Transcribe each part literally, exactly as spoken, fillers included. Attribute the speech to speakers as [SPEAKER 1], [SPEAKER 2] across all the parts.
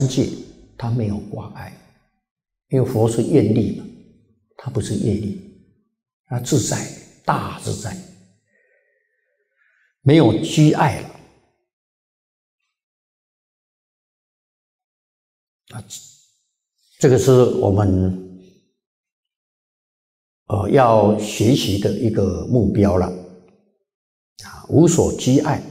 [SPEAKER 1] 界它没有挂碍，因为佛是愿力嘛，它不是业力，它自在大自在，没有拘碍了啊。这个是我们呃要学习的一个目标了啊，无所拘碍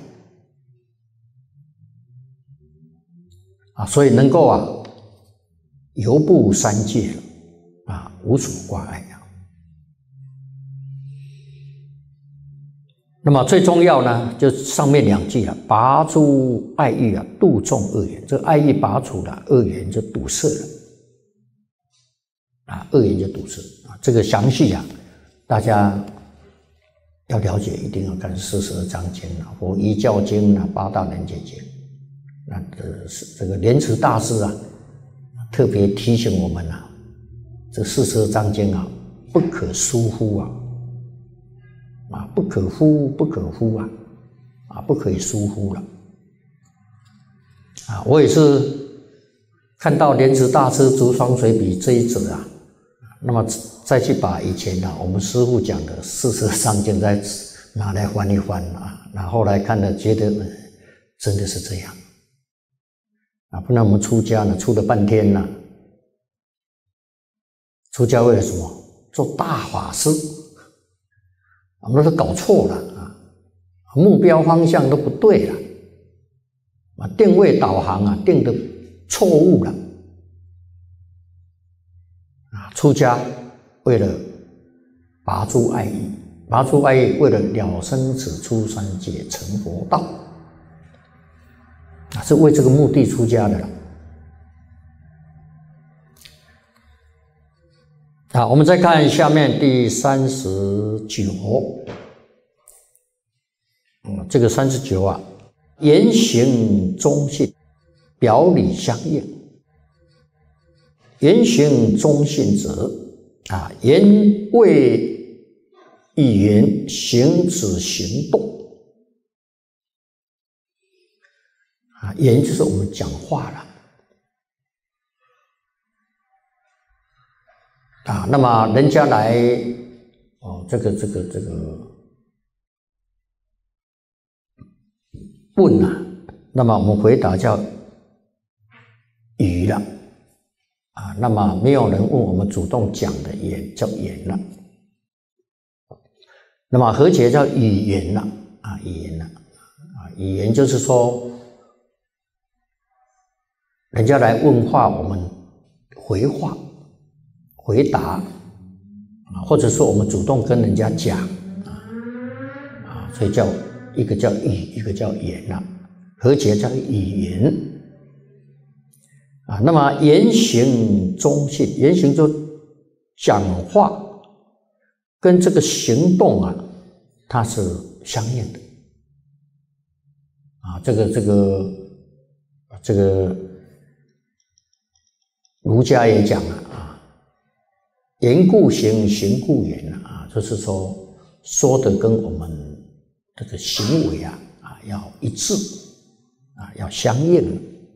[SPEAKER 1] 啊，所以能够啊游步三界了啊，无所挂碍啊。那么最重要呢，就上面两句啊，拔诸爱欲啊，度众恶缘。这个爱欲拔除了，恶缘就堵塞了啊，恶缘就堵塞啊。这个详细啊，大家要了解，一定要看四十二章经啊，或一教经啊，八大人觉经。那这是这个莲池大师啊，特别提醒我们啊，这四十二章经啊，不可疏忽啊。啊，不可忽，不可忽啊！啊，不可以疏忽了。啊，我也是看到莲池大师竹双随笔这一则啊，那么再去把以前啊我们师父讲的四十二章经再拿来翻一翻啊，然后来看了，觉得、嗯、真的是这样啊，不然我们出家呢，出了半天呢、啊，出家为了什么？做大法师。我们都搞错了啊，目标方向都不对了啊，定位导航啊定的错误了啊。出家为了拔诸爱欲，拔诸爱欲为了了生死出三界成佛道啊，是为这个目的出家的了。好，我们再看下面第三十九，嗯，这个三十九啊，言行中信，表里相应。言行中信者啊，言谓语言，行止行动啊，言就是我们讲话了。啊，那么人家来，哦，这个这个这个问啊，那么我们回答叫语了，啊，那么没有人问我们主动讲的言叫言了，那么和解叫语言了，啊，语言了，啊，语言就是说，人家来问话，我们回话。回答或者说我们主动跟人家讲啊，所以叫一个叫语，一个叫言啊，和解叫语言啊。那么言行中信，言行就讲话跟这个行动啊，它是相应的啊。这个这个这个儒家也讲了。言故行，行故言啊，就是说说的跟我们这个行为啊啊要一致啊，要相应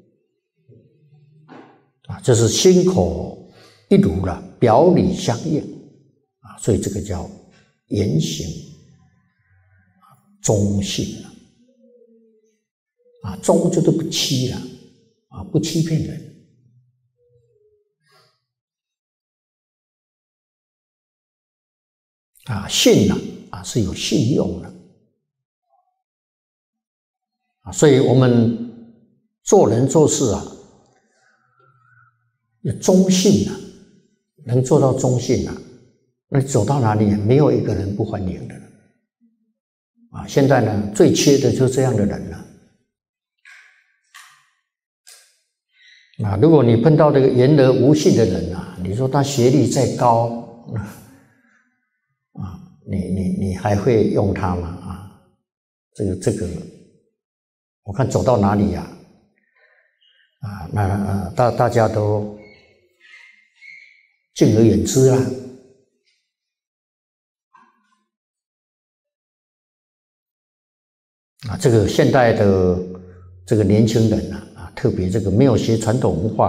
[SPEAKER 1] 啊，这是心口一如了，表里相应啊，所以这个叫言行中信了啊，中就是不欺了啊，不欺骗人。啊，信呢啊是有信用的啊，所以我们做人做事啊，要忠信啊，能做到忠信啊，那走到哪里没有一个人不欢迎的啊。现在呢，最缺的就是这样的人了啊。如果你碰到这个言而无信的人啊，你说他学历再高。啊，你你你还会用它吗？啊，这个这个，我看走到哪里呀、啊？啊，那呃大大家都敬而远之啦。啊，这个现代的这个年轻人啊，啊， 特别这个没有学传统文化